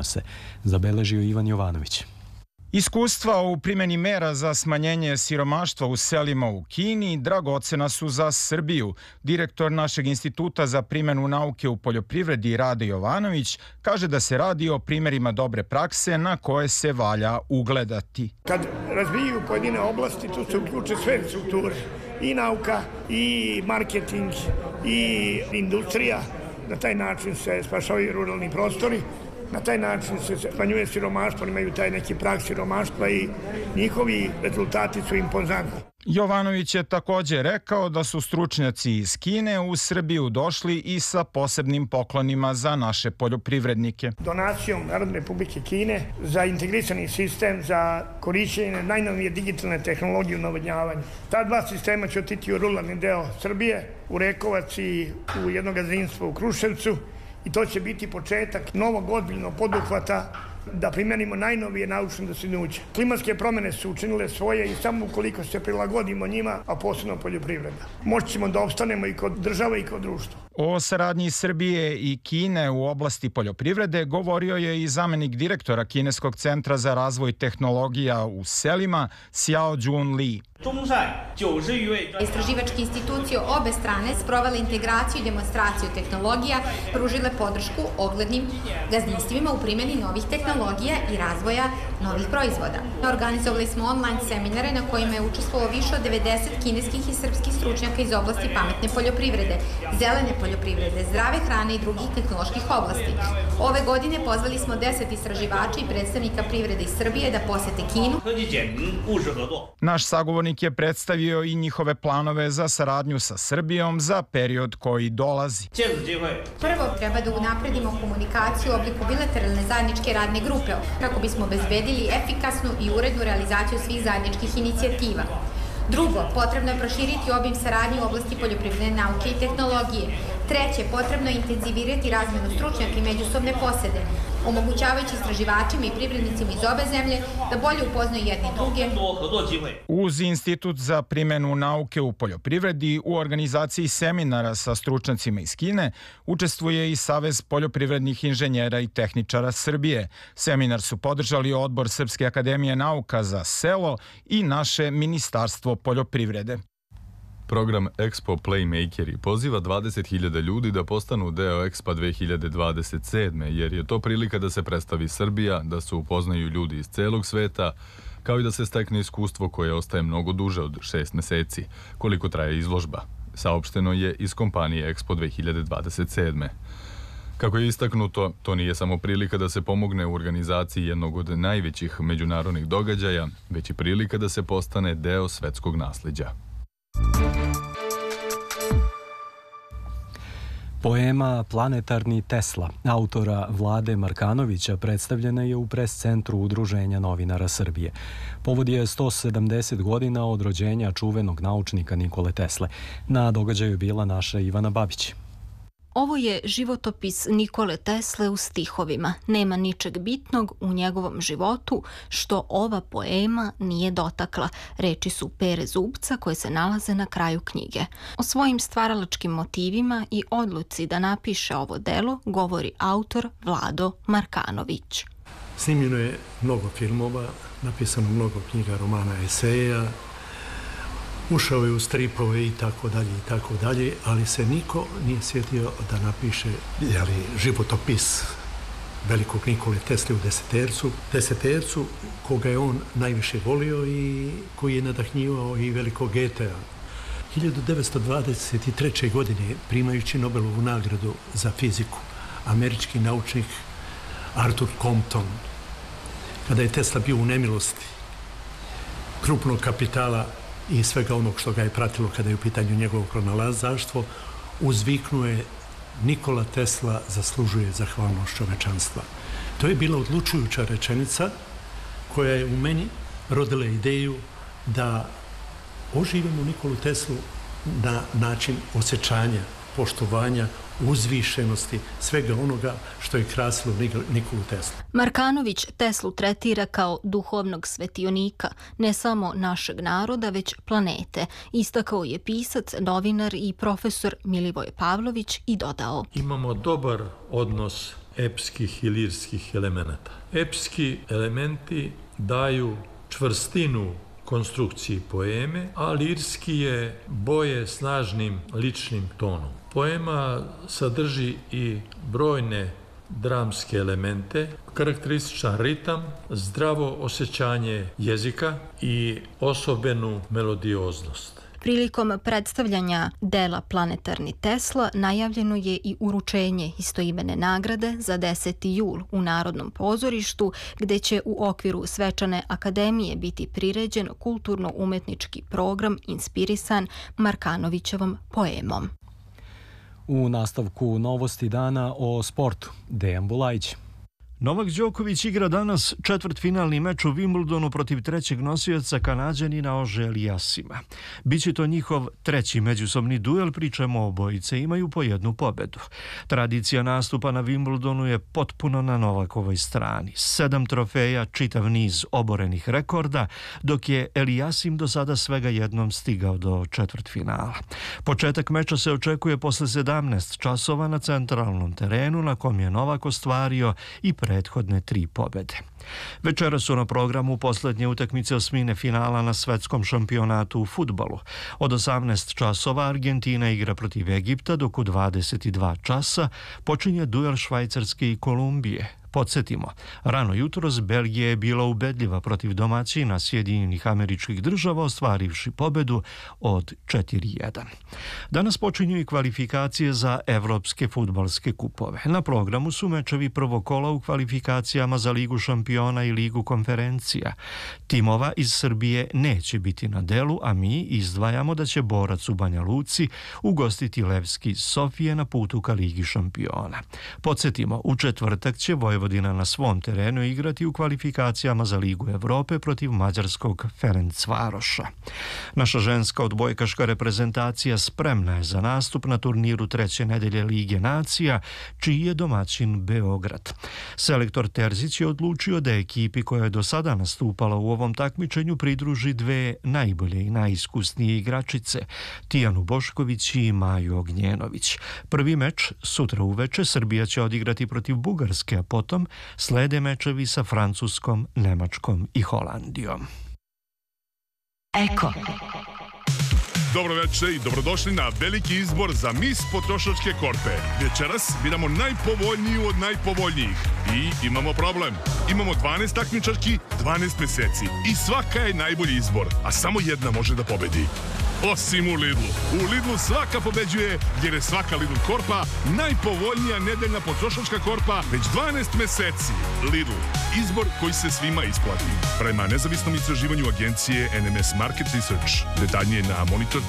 doprinose, zabeležio Ivan Jovanović. Iskustva u primjeni mera za smanjenje siromaštva u selima u Kini dragocena su za Srbiju. Direktor našeg instituta za primjenu nauke u poljoprivredi Rade Jovanović kaže da se radi o primjerima dobre prakse na koje se valja ugledati. Kad razvijaju pojedine oblasti, tu se uključe sve strukture, i nauka, i marketing, i industrija. Na taj način se spašavaju ruralni prostori. Na taj način se smanjuje siromaštvo, imaju taj neki prag siromaštva i njihovi rezultati su impozantni. Jovanović je također rekao da su stručnjaci iz Kine u Srbiju došli i sa posebnim poklonima za naše poljoprivrednike. Donacijom Narodne Republike Kine za integrisani sistem za korišćenje najnovije digitalne tehnologije u navodnjavanju. Ta dva sistema će otići u ruralni deo Srbije, u Rekovac i u jedno gazdinstvo u Kruševcu. I to će biti početak novog ozbiljnog poduhvata da primenimo najnovije naučne dostignuće. Klimatske promjene su učinile svoje i samo ukoliko se prilagodimo njima, a posebno poljoprivreda, moći ćemo da opstanemo i kod države i kod društva. O saradnji Srbije i Kine u oblasti poljoprivrede govorio je i zamenik direktora Kineskog centra za razvoj tehnologija u selima Xiao Jun Li. Istraživačke institucije obe strane sprovele integraciju i demonstraciju tehnologija, pružile podršku oglednim gazdinstvima u primjeni novih tehnologija i razvoja novih proizvoda. Organizovali smo online seminare na kojima je učestvovalo više od 90 kineskih i srpskih stručnjaka iz oblasti pametne poljoprivrede, zelene poljoprivrede, zdrave hrane i drugih tehnoloških oblasti. Ove godine pozvali smo 10 istraživača i predstavnika privrede iz Srbije da posete Kinu. Naš sagovornik je predstavio i njihove planove za saradnju sa Srbijom za period koji dolazi. Prvo, treba da unapredimo komunikaciju u obliku bilateralne zajedničke radne grupe kako bismo obezbedili efikasnu i urednu realizaciju svih zajedničkih inicijativa. Drugo, potrebno je proširiti obim saradnje u oblasti poljoprivredne nauke i tehnologije. Treće, potrebno je intenzivirati razmenu stručnjaka i međusobne posede, omogućavajući istraživačima i privrednicima iz obe zemlje da bolje upoznaju jedni druge. Uz Institut za primjenu nauke u poljoprivredi u organizaciji seminara sa stručnjacima iz Kine učestvuje i Savez poljoprivrednih inženjera i tehničara Srbije. Seminar su podržali Odbor Srpske akademije nauka za selo i naše Ministarstvo poljoprivrede. Program Expo Playmakeri poziva 20.000 ljudi da postanu deo Expo 2027. jer je to prilika da se predstavi Srbija, da se upoznaju ljudi iz celog sveta, kao i da se stekne iskustvo koje ostaje mnogo duže od 6 meseci, koliko traje izložba. Saopšteno je iz kompanije Expo 2027. Kako je istaknuto, to nije samo prilika da se pomogne u organizaciji jednog od najvećih međunarodnih događaja, već i prilika da se postane deo svetskog nasleđa. Poema Planetarni Tesla autora Vlade Markanovića predstavljena je u pres centru Udruženja novinara Srbije. Povod je 170 godina od rođenja čuvenog naučnika Nikole Tesle. Na događaju je bila naša Ivana Babić. Ovo je životopis Nikole Tesle u stihovima. Nema ničeg bitnog u njegovom životu što ova poema nije dotakla. Reči su Pere Zubca koje se nalaze na kraju knjige. O svojim stvaralačkim motivima i odluci da napiše ovo delo govori autor Vlado Markanović. Snimljeno je mnogo filmova, napisano mnogo knjiga, romana, eseja, ušao je u stripove i tako dalje, ali se niko nije sjetio da napiše životopis velikog Nikole Tesle u Desetercu, koga je on najviše volio i koji je nadahnjivao i velikog Goethea. 1923. godine, primajući Nobelovu nagradu za fiziku, američki naučnik Arthur Compton, kada je Tesla bio u nemilosti krupnog kapitala i svega onog što ga je pratilo kada je u pitanju njegovo pronalazaštvo, uzviknuo je: Nikola Tesla zaslužuje zahvalnost čovečanstva. To je bila odlučujuća rečenica koja je u meni rodila ideju da oživimo Nikolu Teslu na način osjećanja, poštovanja, uzvišenosti, svega onoga što je krasilo Nikolu Teslu. Markanović Teslu tretira kao duhovnog svetionika, ne samo našeg naroda, već planete. Istakao je pisac, novinar i profesor Milivoje Pavlović i dodao: Imamo dobar odnos epskih i lirskih elemenata. Epski elementi daju čvrstinu konstrukciji poeme, a lirski je boje snažnim ličnim tonom. Poema sadrži i brojne dramske elemente, karakterističan ritam, zdravo osjećanje jezika i osobenu melodioznost. Prilikom predstavljanja dela Planetarni Tesla najavljeno je i uručenje istoimene nagrade za 10. jul u Narodnom pozorištu, gde će u okviru Svečane akademije biti priređen kulturno-umetnički program inspirisan Markanovićevom poemom. U nastavku novosti dana o sportu, Dejan Bulajić. Novak Đoković igra danas četvrtfinalni meč u Wimbledonu protiv trećeg nosioca Kanađanina Ože Eliasima. Biće to njihov treći međusobni duel, pri čemu obojice imaju po jednu pobedu. Tradicija nastupa na Wimbledonu je potpuno na Novakovoj strani. 7 trofeja, čitav niz oborenih rekorda, dok je Eliasim do sada svega jednom stigao do četvrtfinala. Početak meča se očekuje posle 17 časova na centralnom terenu, na kom je Novak ostvario i prethodne 3 pobede. Večera su na programu poslednje utakmice osmine finala na svetskom šampionatu u fudbalu. Od 18 časova Argentina igra protiv Egipta, dok u 22 časa počinje duel Švajcarske i Kolumbije. Podsjetimo, rano jutros Belgija je bila ubedljiva protiv domaćina Sjedinjenih Američkih Država, ostvarivši pobedu od 4:1. Danas počinju i kvalifikacije za evropske fudbalske kupove. Na programu su mečevi prvog kola u kvalifikacijama za Ligu šampiona i Ligu konferencija. Timova iz Srbije neće biti na delu, a mi izdvajamo da će Borac u Banja Luci ugostiti Levski Sofije na putu ka Ligi šampiona. Podsjetimo, u četvrtak će Vojvodina na svom terenu igrati u kvalifikacijama za Ligu Evrope protiv mađarskog Ferencvaroša. Naša ženska odbojkaška reprezentacija spremna je za nastup na turniru treće nedelje Lige nacija, čiji je domaćin Beograd. Selektor Terzić je odlučio da ekipi koja je do sada nastupala u ovom takmičenju pridruži 2 najbolje i najiskusnije igračice, Tijanu Bošković i Maju Ognjenović. Prvi meč sutra uveče Srbija će odigrati protiv Bugarske, a potom slede mečevi sa Francuskom, Nemačkom i Holandijom. Eko. Dobro večer i dobrodošli na veliki izbor za Mis potrošačke korpe. Večeras biramo najpovoljniju od najpovoljnijih. I imamo problem. Imamo 12 takmičarki, 12 meseci. I svaka je najbolji izbor, a samo jedna može da pobedi. Osim u Lidlu. U Lidlu svaka pobeđuje, jer je svaka Lidl korpa najpovoljnija nedeljna potrošačka korpa već 12 meseci. Lidl. Izbor koji se svima isplati. Prema nezavisnom istraživanju agencije NMS Market Research. Detaljnije na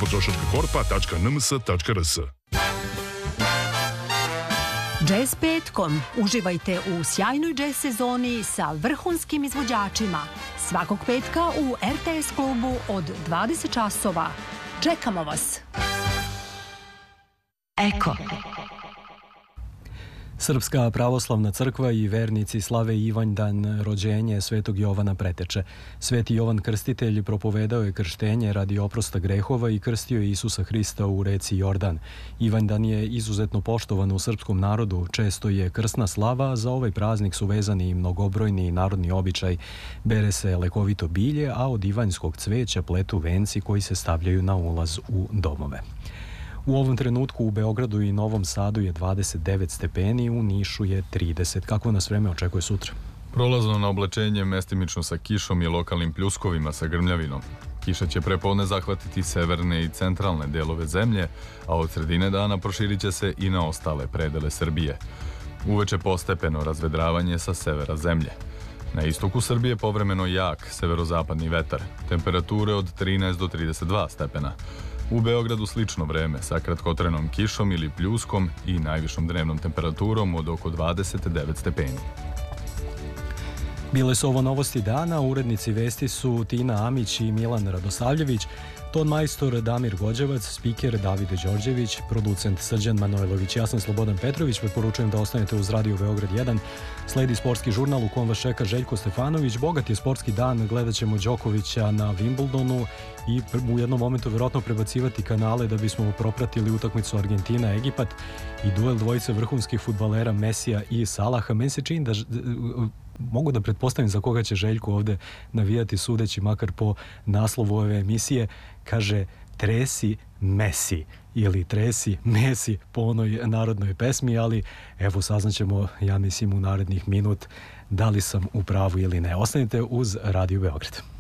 monitorpotrošačkakorpa.nms.rs. Jazz petkom. Uživajte u sjajnoj jazz sezoni sa vrhunskim izvođačima. Svakog petka u RTS klubu od 20 časova. Čekamo vas. Eko. Srpska pravoslavna crkva i vernici slave Ivanjdan, rođenje Svetog Jovana Preteče. Sveti Jovan Krstitelj propovedao je krštenje radi oprosta grehova i krstio je Isusa Hrista u reci Jordan. Ivanjdan je izuzetno poštovan u srpskom narodu, često je krsna slava, a za ovaj praznik su vezani i mnogobrojni narodni običaj. Bere se lekovito bilje, a od ivanjskog cveća pletu venci koji se stavljaju na ulaz u domove. U ovom trenutku u Beogradu i Novom Sadu je 29 stepeni, u Nišu je 30. Kako nas vreme očekuje sutra? Prolazno na oblačenje mestimično sa kišom i lokalnim pljuskovima sa grmljavinom. Kiša će prepodne zahvatiti severne i centralne delove zemlje, a od sredine dana proširit će se i na ostale predele Srbije. Uveče postepeno razvedravanje sa severa zemlje. Na istoku Srbije povremeno jak severozapadni vetar, temperature od 13 do 32 stepena. U Beogradu slično vreme sa kratkotrenom kišom ili pljuskom i najvišom dnevnom temperaturom od oko 29 stepeni. Bile su ovo novosti dana, urednici vesti su Tina Amić i Milan Radosavljević. Ton majstor Damir Gođevac, spiker David Đorđević, producent Srđan Manojlović. Ja sam Slobodan Petrović, preporučujem da ostanete uz Radio Beograd 1. Sledi sportski žurnal u kom vas čeka Željko Stefanović. Bogat je sportski dan, gledat ćemo Đokovića na Wimbledonu i u jednom momentu vjerojatno prebacivati kanale da bismo propratili utakmicu Argentina-Egipat i duel dvojice vrhunskih fudbalera Mesija i Salaha. Meni se čini da mogu da pretpostavim za koga će Željko ovde navijati, sudeći makar po naslovu ove emisije. Kaže, tresi Messi ili tresi Messi po onoj narodnoj pesmi, ali evo saznaćemo, ja mislim, u narednih minut da li sam u pravu ili ne. Ostanite uz Radio Beograd.